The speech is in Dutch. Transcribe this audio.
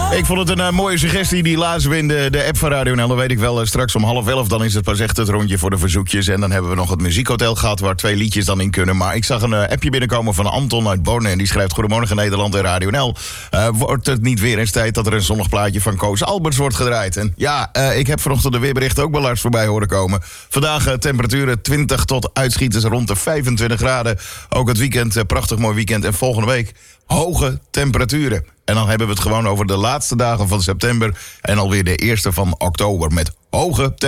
Ik vond het een mooie suggestie, die lazen we in de app van Radio NL. Dan weet ik wel, straks om 10:30, dan is het pas echt het rondje voor de verzoekjes. En dan hebben we nog het muziekhotel gehad, waar 2 liedjes dan in kunnen. Maar ik zag een appje binnenkomen van Anton uit Borne. En die schrijft: Goedemorgen Nederland en Radio NL. Wordt het niet weer eens tijd dat er een zonnig plaatje van Koos Alberts wordt gedraaid? En ja, ik heb vanochtend de weerberichten ook wel langs voorbij horen komen. Vandaag temperaturen 20 tot uitschieters rond de 25 graden. Ook het weekend, prachtig mooi weekend. En volgende week hoge temperaturen. En dan hebben we het gewoon over de laatste dagen van september en alweer de eerste van oktober met hoge temperaturen.